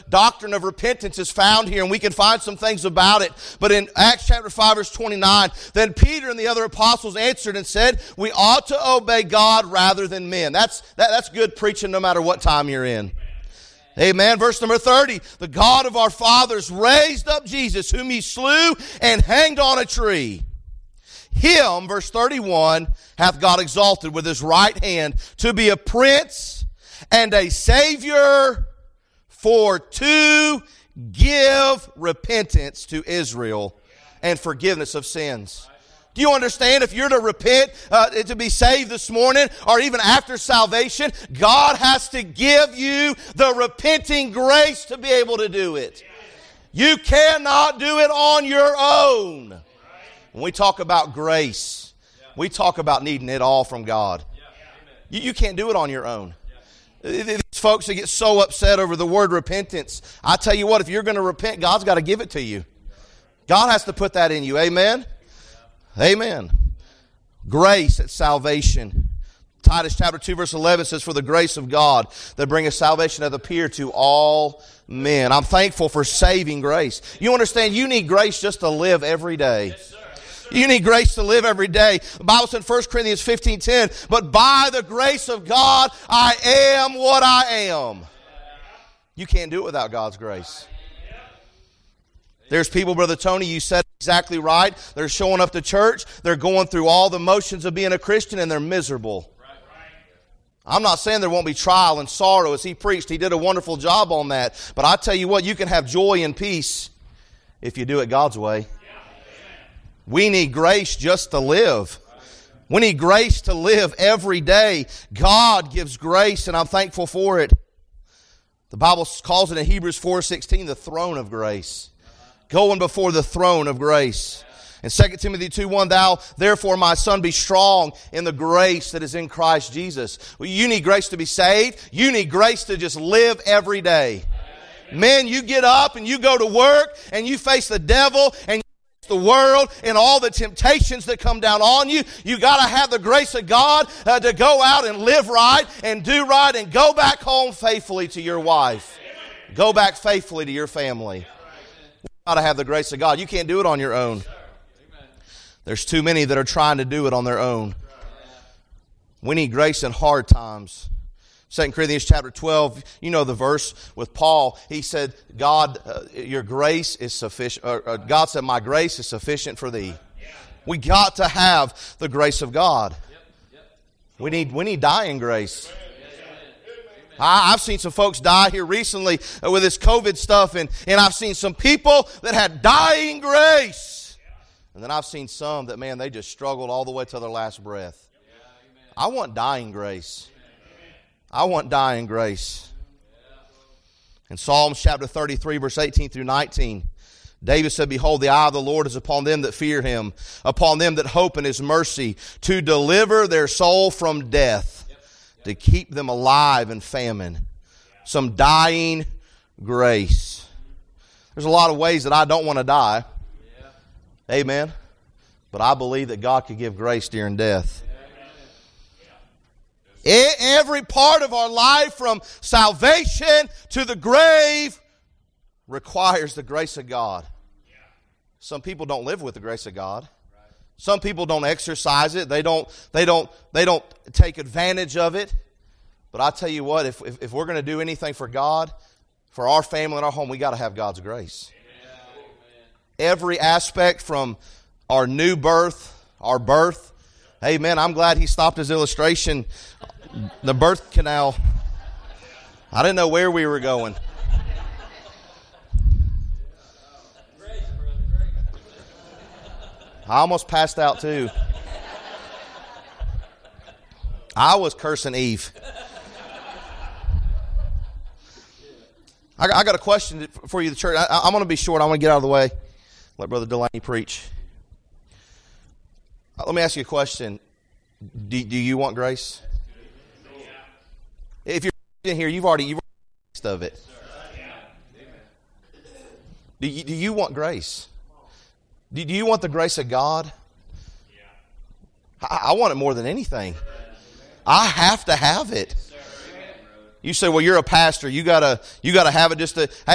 doctrine of repentance is found here, and we can find some things about it. But in Acts chapter 5, verse 29, then Peter and the other apostles answered and said, we ought to obey God rather than men. That's good preaching no matter what time you're in. Amen. Verse number 30, the God of our fathers raised up Jesus, whom he slew and hanged on a tree. Him, verse 31, hath God exalted with his right hand to be a prince and a savior, for to give repentance to Israel and forgiveness of sins. Do you understand? If you're to repent, to be saved this morning, or even after salvation, God has to give you the repenting grace to be able to do it. You cannot do it on your own. When we talk about grace, we talk about needing it all from God. You can't do it on your own. These folks that get so upset over the word repentance, I tell you what, if you're going to repent, God's got to give it to you. God has to put that in you. Amen? Amen. Grace at salvation. Titus chapter 2 verse 11 says, for the grace of God that bringeth salvation hath appeared to all men. I'm thankful for saving grace. You understand, you need grace just to live every day. You need grace to live every day. The Bible said in 1 Corinthians 15:10, but by the grace of God, I am what I am. You can't do it without God's grace. There's people, Brother Tony, you said exactly right. They're showing up to church. They're going through all the motions of being a Christian, and they're miserable. I'm not saying there won't be trial and sorrow. As he preached, he did a wonderful job on that. But I tell you what, you can have joy and peace if you do it God's way. We need grace just to live. We need grace to live every day. God gives grace, and I'm thankful for it. The Bible calls it in Hebrews 4:16 the throne of grace. Going before the throne of grace. In 2 Timothy 2:1, thou therefore, my son, be strong in the grace that is in Christ Jesus. Well, you need grace to be saved. You need grace to just live every day. Men, you get up and you go to work and you face the devil and the world and all the temptations that come down on you. You got to have the grace of God to go out and live right and do right and go back home faithfully to your wife. Go back faithfully to your family. You got to have the grace of God. You can't do it on your own. There's too many that are trying to do it on their own. We need grace in hard times. 2 Corinthians chapter 12, you know the verse with Paul. He said, God, your grace is sufficient. God said, my grace is sufficient for thee. We got to have the grace of God. We need dying grace. I've seen some folks die here recently with this COVID stuff, and I've seen some people that had dying grace. And then I've seen some that, man, they just struggled all the way to their last breath. I want dying grace. I want dying grace. In Psalms chapter 33, verse 18 through 19, David said, behold, the eye of the Lord is upon them that fear him, upon them that hope in his mercy, to deliver their soul from death, to keep them alive in famine. Some dying grace. There's a lot of ways that I don't want to die. Amen. But I believe that God could give grace during death. Every part of our life, from salvation to the grave, requires the grace of God. Some people don't live with the grace of God. Some people don't exercise it. They don't take advantage of it. But I tell you what, if we're going to do anything for God, for our family and our home, we got to have God's grace. Every aspect, from our new birth, our birth. Amen. I'm glad he stopped his illustration. The birth canal. I didn't know where we were going. I almost passed out too. I was cursing Eve. I got a question for you, the church. I'm going to be short. I want to get out of the way. Let Brother Delaney preach. Let me ask you a question. Do you want grace? If you're in here, you've already taste of it. Do you want grace? Do you want the grace of God? I want it more than anything. I have to have it. You say, well, you're a pastor. You gotta have it just to.